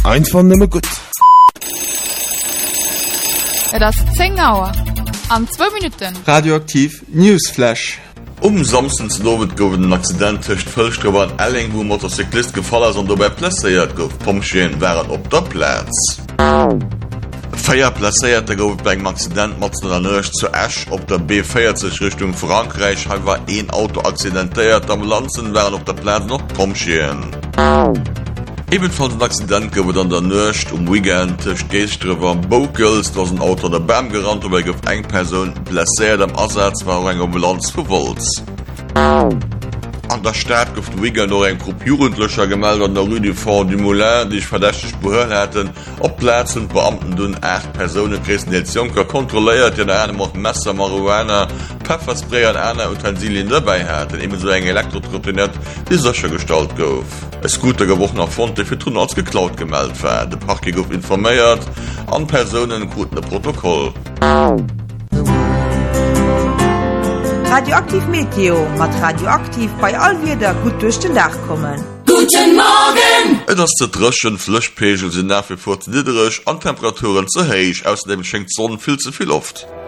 Einfach nimmer gut. Das 10 Uhr. An 2 Minuten. Radioaktiv Newsflash. Samstens Lowet gouf den Accident techt Vëllstrewer an Elling, wo Motorcyklist gefall ass an dobäi placéiert gouf. Pomscheen wären op der Platz. Feier placéiert gouf beim Accident mat an Nëcht zu Ash op der B40 Richtung Frankreich war een Auto accidentéiert, Ambulanzen wären op der Platz noch Pomscheen. Ebenfalls ein Accident gouf an der Nëcht Weekend techt Geestrewer Bokels, dats ein Auto der Bam gerannt, wobei gouf eng Person placéiert am Ersatz war eng Ambulanz verwolz. An der Stadt gouf Weekend noch eng Gruppe Jugendlöcher gemeldet an der Rue du Fond du Moulin, die ich verdächtig behör hätten. Op Platz und Beamten dun 8 Personen krisen jetzt Junker kontrolliert, die eine macht Messer, Marihuana, Pfefferspray an einer Utensilien dabei hatten, ebenso eng Elektrotrottinett, die solcher Gestalt gouf. Es gute gewochen auf Fonte für Tun als geklaut gemeldet war. Der Park gouf informiert, an Personen guten Protokoll. Radioaktiv Meteo mat radioaktiv bei all wieder gut durch den Dach kommen. Guten Morgen! Et ass de drëschen Flëchpegel sinn nach wie vor ze niederrech, an Temperaturen ze héich, ausserdem schenkt Sonnen viel zu viel oft.